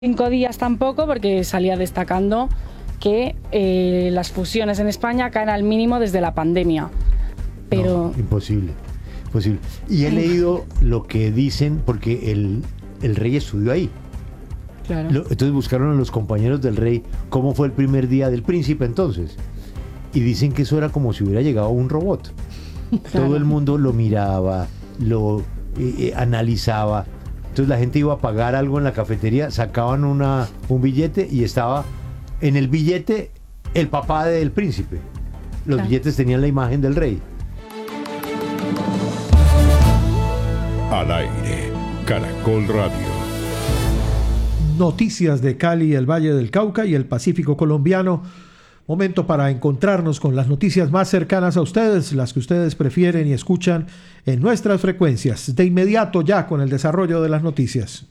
5 días tampoco, porque salía destacando que las fusiones en España caen al mínimo desde la pandemia. Pero no, imposible. Y he leído lo que dicen, porque el rey estudió ahí. Claro. Entonces buscaron a los compañeros del rey cómo fue el primer día del príncipe entonces. Y dicen que eso era como si hubiera llegado un robot. Claro. Todo el mundo lo miraba, lo analizaba. Entonces la gente iba a pagar algo en la cafetería, sacaban un billete y estaba en el billete el papá del príncipe. Los claro. billetes tenían la imagen del rey. Al aire, Caracol Radio. Noticias de Cali, el Valle del Cauca y el Pacífico colombiano. Momento para encontrarnos con las noticias más cercanas a ustedes, las que ustedes prefieren y escuchan en nuestras frecuencias. De inmediato ya con el desarrollo de las noticias.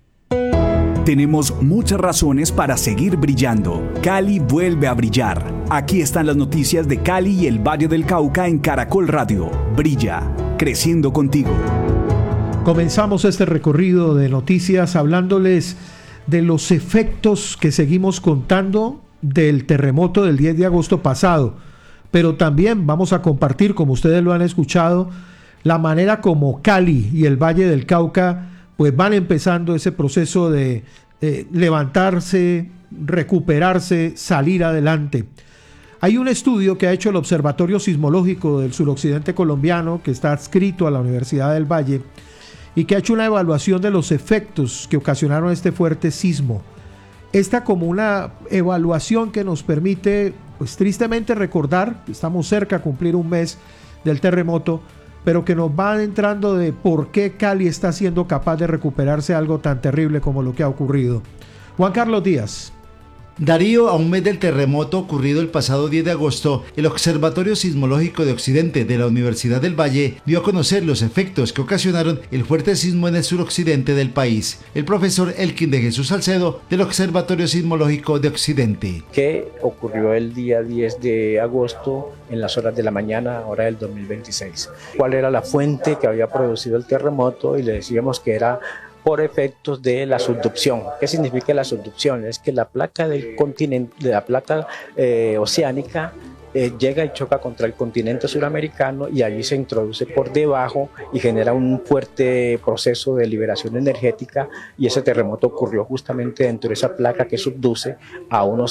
Tenemos muchas razones para seguir brillando. Cali vuelve a brillar. Aquí están las noticias de Cali y el Valle del Cauca en Caracol Radio. Brilla, creciendo contigo. Comenzamos este recorrido de noticias hablándoles de los efectos que seguimos contando del terremoto del 10 de agosto pasado, pero también vamos a compartir, como ustedes lo han escuchado, la manera como Cali y el Valle del Cauca pues van empezando ese proceso de levantarse, recuperarse, salir adelante. Hay un estudio que ha hecho el Observatorio Sismológico del Suroccidente Colombiano, que está adscrito a la Universidad del Valle, y que ha hecho una evaluación de los efectos que ocasionaron este fuerte sismo. Esta como una evaluación que nos permite, pues tristemente recordar, estamos cerca a cumplir un mes del terremoto, pero que nos va adentrando de por qué Cali está siendo capaz de recuperarse algo tan terrible como lo que ha ocurrido. Juan Carlos Díaz. Darío, a un mes del terremoto ocurrido el pasado 10 de agosto, el Observatorio Sismológico de Occidente de la Universidad del Valle dio a conocer los efectos que ocasionaron el fuerte sismo en el suroccidente del país. El profesor Elkin de Jesús Salcedo, del Observatorio Sismológico de Occidente. Que ocurrió el día 10 de agosto en las horas de la mañana, hora del 2026. ¿Cuál era la fuente que había producido el terremoto? Y le decíamos que era por efectos de la subducción. ¿Qué significa la subducción? Es que la placa del continente, la placa oceánica, llega y choca contra el continente suramericano y allí se introduce por debajo y genera un fuerte proceso de liberación energética, y ese terremoto ocurrió justamente dentro de esa placa que subduce a unos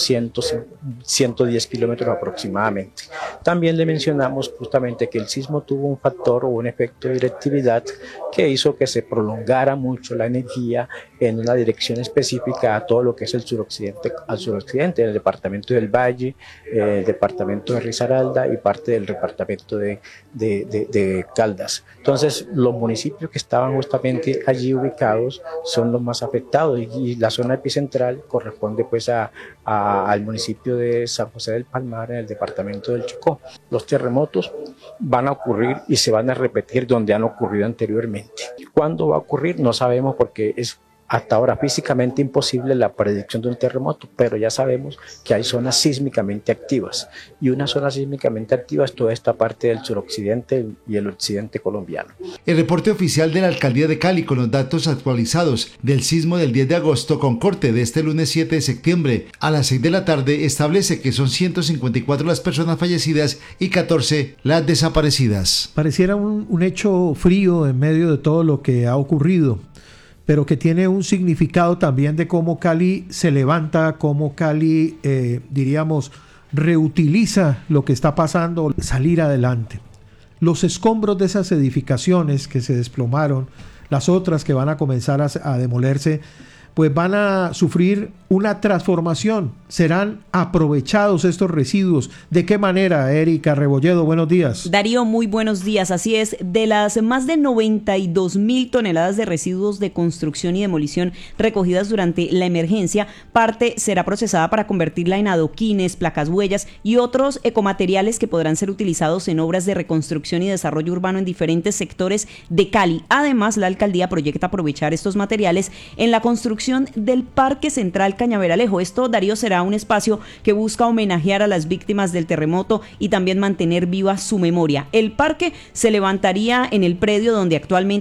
110 kilómetros aproximadamente. También le mencionamos justamente que el sismo tuvo un factor o un efecto de directividad que hizo que se prolongara mucho la energía en una dirección específica a todo lo que es el suroccidente, al suroccidente, el departamento del Valle, el departamento de Risaralda y parte del departamento de Caldas. Entonces, los municipios que estaban justamente allí ubicados son los más afectados, y la zona epicentral corresponde pues al municipio de San José del Palmar, en el departamento del Chocó. Los terremotos van a ocurrir y se van a repetir donde han ocurrido anteriormente. ¿Cuándo va a ocurrir? No sabemos, porque es hasta ahora físicamente imposible la predicción de un terremoto, pero ya sabemos que hay zonas sísmicamente activas, y una zona sísmicamente activa es toda esta parte del suroccidente y el occidente colombiano. El reporte oficial de la Alcaldía de Cali con los datos actualizados del sismo del 10 de agosto con corte de este lunes 7 de septiembre a las 6 de la tarde establece que son 154 las personas fallecidas y 14 las desaparecidas. Pareciera un hecho frío en medio de todo lo que ha ocurrido, pero que tiene un significado también de cómo Cali se levanta, cómo Cali, diríamos, reutiliza lo que está pasando, salir adelante. Los escombros de esas edificaciones que se desplomaron, las otras que van a comenzar a demolerse, pues van a sufrir una transformación, serán aprovechados estos residuos. ¿De qué manera, Erika Rebolledo? Buenos días. Darío, muy buenos días. Así es, de las más de 92,000 toneladas de residuos de construcción y demolición recogidas durante la emergencia, parte será procesada para convertirla en adoquines, placas huellas y otros ecomateriales que podrán ser utilizados en obras de reconstrucción y desarrollo urbano en diferentes sectores de Cali. Además, la alcaldía proyecta aprovechar estos materiales en la construcción del Parque Central Cañaveralejo. Esto, Darío, será un espacio que busca homenajear a las víctimas del terremoto y también mantener viva su memoria. El parque se levantaría en el predio donde actualmente